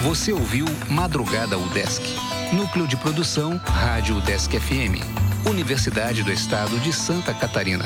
Você ouviu Madrugada UDESC. Núcleo de Produção, Rádio UDESC FM. Universidade do Estado de Santa Catarina.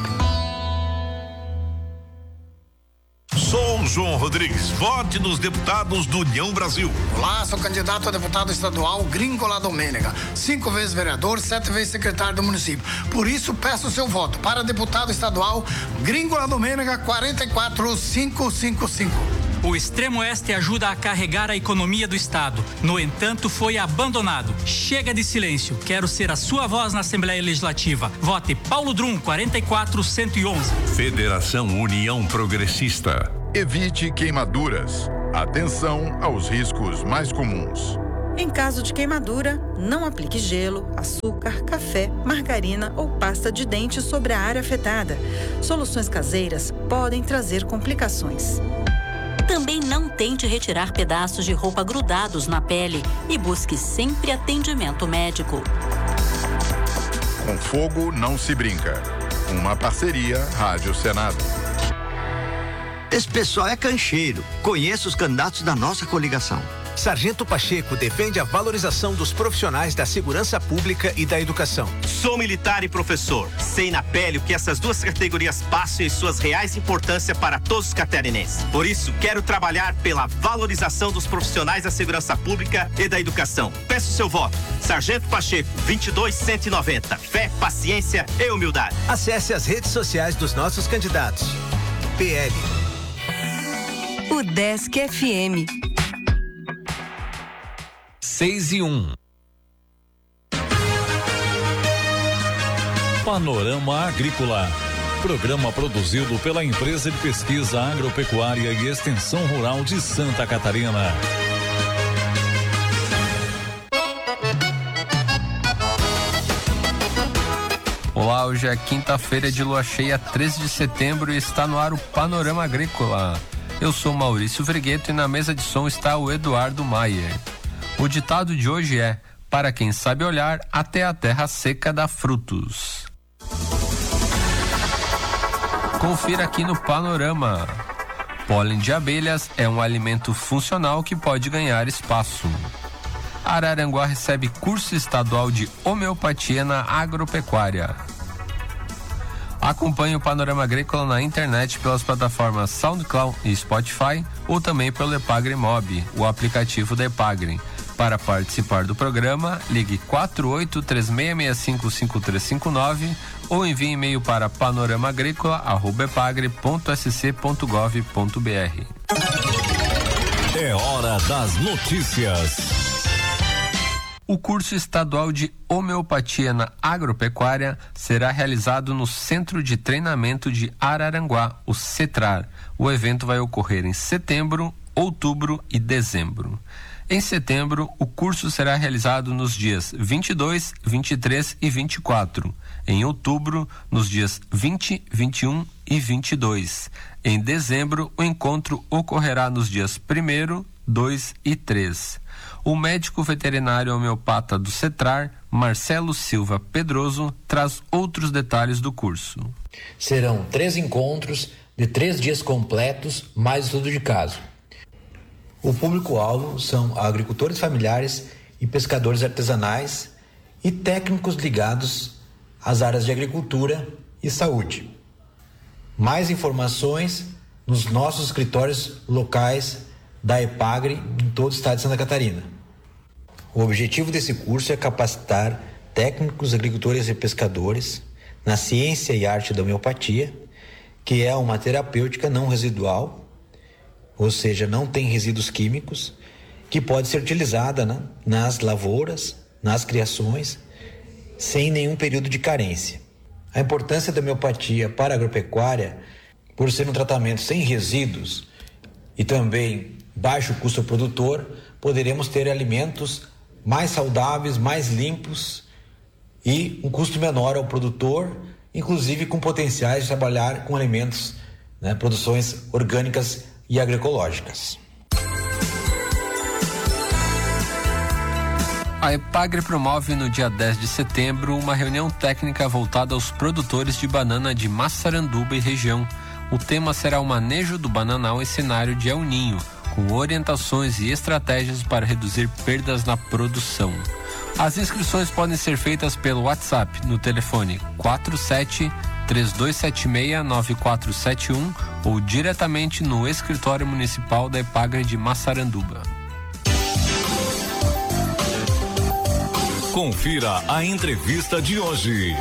Sou João Rodrigues, vote nos deputados do União Brasil. Olá, sou candidato a deputado estadual Gringola Domênega, 5 vezes vereador, 7 vezes secretário do município. Por isso, peço o seu voto para deputado estadual Gringola Domênega 44555. O Extremo Oeste ajuda a carregar a economia do Estado. No entanto, foi abandonado. Chega de silêncio. Quero ser a sua voz na Assembleia Legislativa. Vote Paulo Drum, 44111. Federação União Progressista. Evite queimaduras. Atenção aos riscos mais comuns. Em caso de queimadura, não aplique gelo, açúcar, café, margarina ou pasta de dente sobre a área afetada. Soluções caseiras podem trazer complicações. Também não tente retirar pedaços de roupa grudados na pele e busque sempre atendimento médico. Com fogo não se brinca. Uma parceria Rádio Senado. Esse pessoal é cancheiro. Conheço os candidatos da nossa coligação. Sargento Pacheco defende a valorização dos profissionais da segurança pública e da educação. Sou militar e professor. Sei na pele o que essas duas categorias passam e suas reais importâncias para todos os catarinenses. Por isso, quero trabalhar pela valorização dos profissionais da segurança pública e da educação. Peço seu voto. Sargento Pacheco, 22190. Fé, paciência e humildade. Acesse as redes sociais dos nossos candidatos. PL. UDESC FM. 6:01. Panorama Agrícola. Programa produzido pela Empresa de Pesquisa Agropecuária e Extensão Rural de Santa Catarina. Olá, hoje é quinta-feira de lua cheia, 13 de setembro, e está no ar o Panorama Agrícola. Eu sou Maurício Vergueto e na mesa de som está o Eduardo Maier. O ditado de hoje é: para quem sabe olhar, até a terra seca dá frutos. Confira aqui no Panorama. Pólen de abelhas é um alimento funcional que pode ganhar espaço. Araranguá recebe curso estadual de homeopatia na agropecuária. Acompanhe o Panorama Agrícola na internet pelas plataformas SoundCloud e Spotify ou também pelo Epagre Mob, o aplicativo da Epagre. Para participar do programa, ligue 4836655359 ou envie e-mail para panoramagricola@epagre.sc.gov.br. É hora das notícias. O curso estadual de homeopatia na agropecuária será realizado no Centro de Treinamento de Araranguá, o CETRAR. O evento vai ocorrer em setembro, outubro e dezembro. Em setembro, o curso será realizado nos dias 22, 23 e 24. Em outubro, nos dias 20, 21 e 22. Em dezembro, o encontro ocorrerá nos dias 1º, 2 e 3. O médico veterinário homeopata do CETRAR, Marcelo Silva Pedroso, traz outros detalhes do curso. Serão 3 encontros de 3 dias completos, mais estudo de caso. O público-alvo são agricultores familiares e pescadores artesanais e técnicos ligados às áreas de agricultura e saúde. Mais informações nos nossos escritórios locais da Epagre em todo o estado de Santa Catarina. O objetivo desse curso é capacitar técnicos, agricultores e pescadores na ciência e arte da homeopatia, que é uma terapêutica não residual, ou seja, não tem resíduos químicos, que pode ser utilizada, né, nas lavouras, nas criações, sem nenhum período de carência. A importância da homeopatia para a agropecuária, por ser um tratamento sem resíduos e também baixo custo ao produtor, poderemos ter alimentos mais saudáveis, mais limpos e um custo menor ao produtor, inclusive com potenciais de trabalhar com alimentos, né, produções orgânicas e agroecológicas. A Epagre promove no dia 10 de setembro uma reunião técnica voltada aos produtores de banana de Massaranduba e região. O tema será o manejo do bananal em cenário de El Ninho, com orientações e estratégias para reduzir perdas na produção. As inscrições podem ser feitas pelo WhatsApp no telefone 47-3276-9471 ou diretamente no escritório municipal da Epagre de Massaranduba. Confira a entrevista de hoje.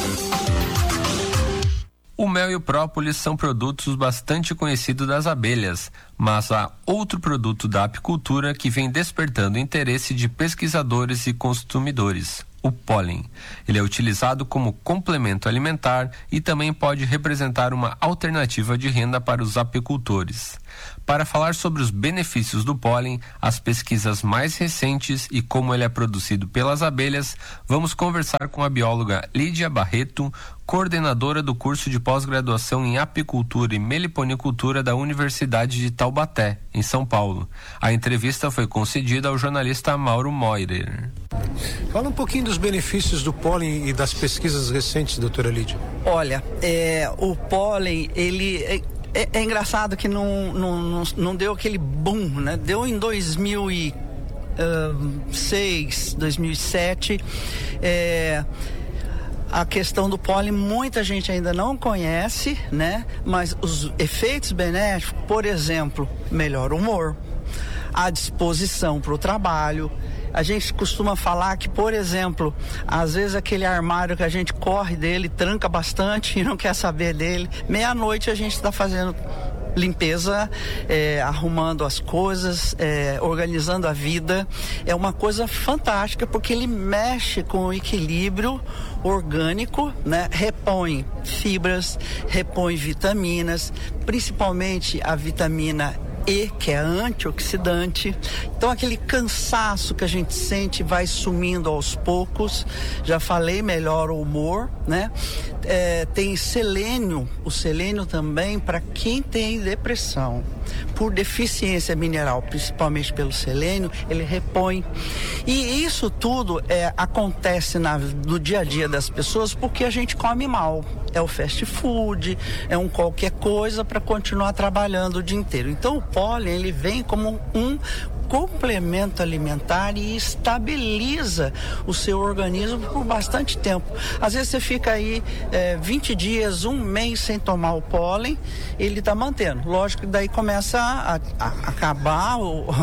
O mel e o própolis são produtos bastante conhecidos das abelhas, mas há outro produto da apicultura que vem despertando o interesse de pesquisadores e consumidores: o pólen. Ele é utilizado como complemento alimentar e também pode representar uma alternativa de renda para os apicultores. Para falar sobre os benefícios do pólen, as pesquisas mais recentes e como ele é produzido pelas abelhas, vamos conversar com a bióloga Lídia Barreto, coordenadora do curso de pós-graduação em apicultura e meliponicultura da Universidade de Taubaté, em São Paulo. A entrevista foi concedida ao jornalista Mauro Moirer. Fala um pouquinho dos benefícios do pólen e das pesquisas recentes, doutora Lídia. Olha, o pólen, ele é engraçado que não deu aquele boom, né? Deu em 2006, 2007. A questão do pólen, muita gente ainda não conhece, né? Mas os efeitos benéficos, por exemplo, melhor humor, a disposição para o trabalho. A gente costuma falar que, por exemplo, às vezes aquele armário que a gente corre dele, tranca bastante e não quer saber dele, meia-noite a gente está fazendo limpeza, arrumando as coisas, organizando a vida. É uma coisa fantástica porque ele mexe com o equilíbrio orgânico, né? Repõe fibras, repõe vitaminas, principalmente a vitamina E, que é antioxidante. Então aquele cansaço que a gente sente vai sumindo aos poucos. Já falei, melhora o humor, né? Tem selênio, o selênio também para quem tem depressão por deficiência mineral, principalmente pelo selênio, ele repõe. E isso tudo acontece no dia a dia das pessoas porque a gente come mal. É o fast food, é um qualquer coisa para continuar trabalhando o dia inteiro. Então o pólen, ele vem como um complemento alimentar e estabiliza o seu organismo por bastante tempo. Às vezes você fica aí 20 dias, um mês sem tomar o pólen, ele está mantendo. Lógico que daí começa a acabar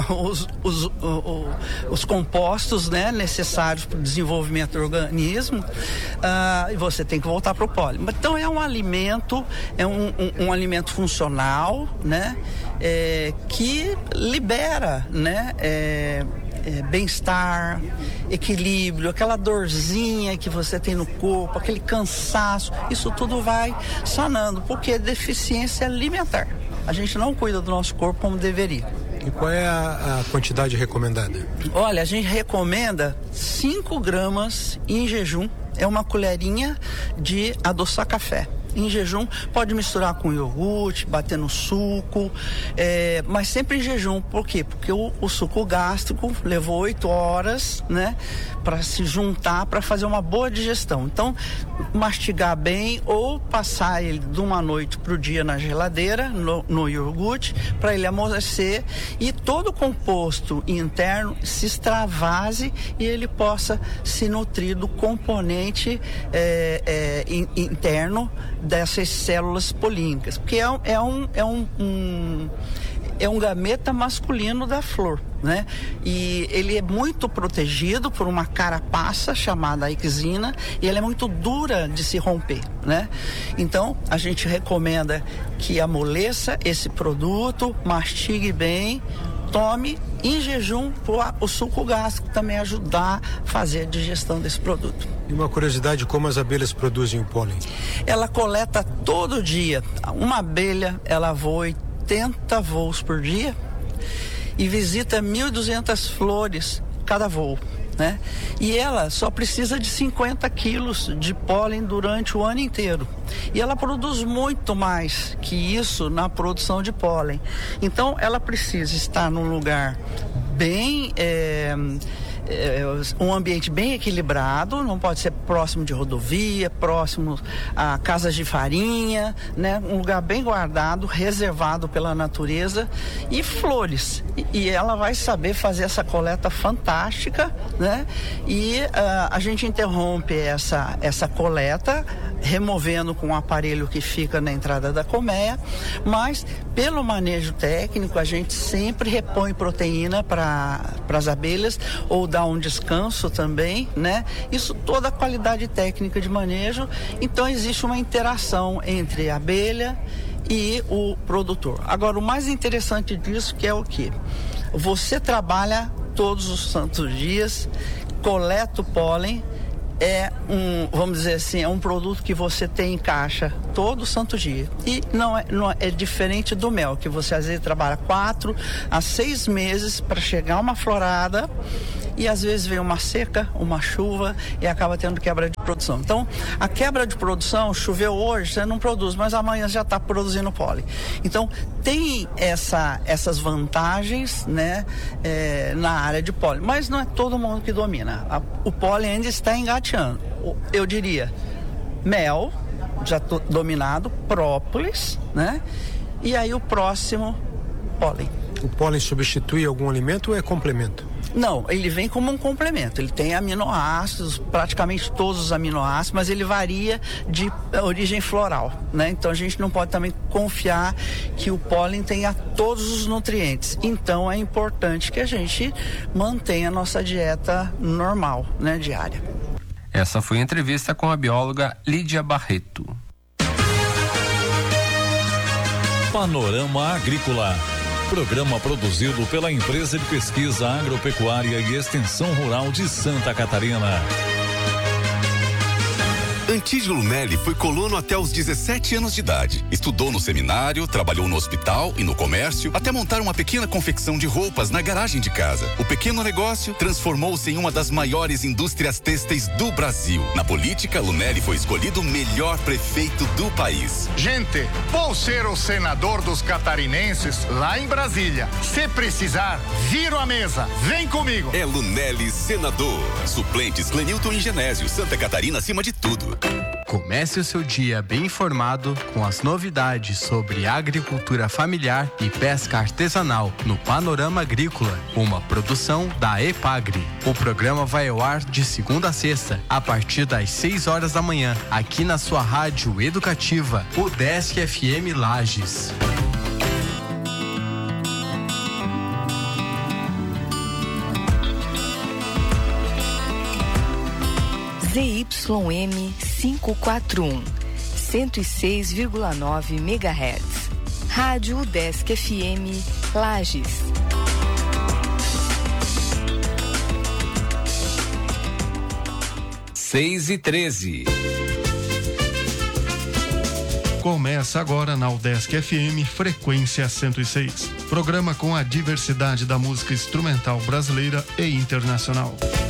os compostos, né, necessários para o desenvolvimento do organismo, e você tem que voltar para o pólen. Então é um alimento, um alimento funcional, né, que libera, né, bem-estar, equilíbrio, aquela dorzinha que você tem no corpo, aquele cansaço, isso tudo vai sanando, porque é deficiência alimentar. A gente não cuida do nosso corpo como deveria. E qual é a quantidade recomendada? Olha, a gente recomenda 5 gramas em jejum, é uma colherinha de adoçar café. Em jejum, pode misturar com iogurte, bater no suco, mas sempre em jejum. Por quê? Porque o suco gástrico levou 8 horas, né, para se juntar, para fazer uma boa digestão. Então, mastigar bem ou passar ele de uma noite para o dia na geladeira, no iogurte, para ele amolecer e todo o composto interno se extravase e ele possa se nutrir do componente interno dessas células polínicas, porque é um gameta masculino da flor, né? E ele é muito protegido por uma carapaça chamada ixina e ela é muito dura de se romper, né? Então a gente recomenda que amoleça esse produto, mastigue bem, tome em jejum para o suco gástrico também ajudar a fazer a digestão desse produto. E uma curiosidade, como as abelhas produzem o pólen? Ela coleta todo dia. Uma abelha, ela voa 80 voos por dia e visita 1.200 flores cada voo, né? E ela só precisa de 50 quilos de pólen durante o ano inteiro. E ela produz muito mais que isso na produção de pólen. Então, ela precisa estar num lugar bem um ambiente bem equilibrado, não pode ser próximo de rodovia, próximo a casas de farinha, né? Um lugar bem guardado, reservado pela natureza, e flores. E ela vai saber fazer essa coleta fantástica, né? E a gente interrompe essa coleta, removendo com o aparelho que fica na entrada da colmeia, mas pelo manejo técnico a gente sempre repõe proteína para as abelhas, ou dá um descanso também, né? Isso toda a qualidade técnica de manejo. Então existe uma interação entre a abelha e o produtor. Agora, o mais interessante disso que é o quê? Você trabalha todos os santos dias, coleta o pólen, vamos dizer assim, é um produto que você tem em caixa todo santo dia. E não é diferente do mel, que você às vezes trabalha 4 a 6 meses para chegar uma florada, e às vezes vem uma seca, uma chuva, e acaba tendo quebra de produção. Então, a quebra de produção, choveu hoje, você não produz, mas amanhã já está produzindo pólen. Então, tem essas vantagens, né, na área de pólen, mas não é todo mundo que domina. O pólen ainda está engateando. Eu diria, mel, já dominado, própolis, né, e aí o próximo, pólen. O pólen substitui algum alimento ou é complemento? Não, ele vem como um complemento. Ele tem aminoácidos, praticamente todos os aminoácidos, mas ele varia de origem floral, né? Então a gente não pode também confiar que o pólen tenha todos os nutrientes. Então é importante que a gente mantenha a nossa dieta normal, né, diária. Essa foi a entrevista com a bióloga Lídia Barreto. Panorama Agrícola. Programa produzido pela Empresa de Pesquisa Agropecuária e Extensão Rural de Santa Catarina. Antídio Lunelli foi colono até os 17 anos de idade. Estudou no seminário, trabalhou no hospital e no comércio, até montar uma pequena confecção de roupas na garagem de casa. O pequeno negócio transformou-se em uma das maiores indústrias têxteis do Brasil. Na política, Lunelli foi escolhido o melhor prefeito do país. Gente, vou ser o senador dos catarinenses lá em Brasília. Se precisar, viro a mesa. Vem comigo. É Lunelli senador. Suplentes Clenilton e Genésio. Santa Catarina acima de tudo. Comece o seu dia bem informado com as novidades sobre agricultura familiar e pesca artesanal no Panorama Agrícola, uma produção da EPAGRE. O programa vai ao ar de segunda a sexta, a partir das 6 horas da manhã, aqui na sua rádio educativa, UDESC FM Lages. ZYM 541, 106,9 MHz. Rádio UDESC FM Lages. Seis e 13. Começa agora na UDESC FM Frequência 106. Programa com a diversidade da música instrumental brasileira e internacional.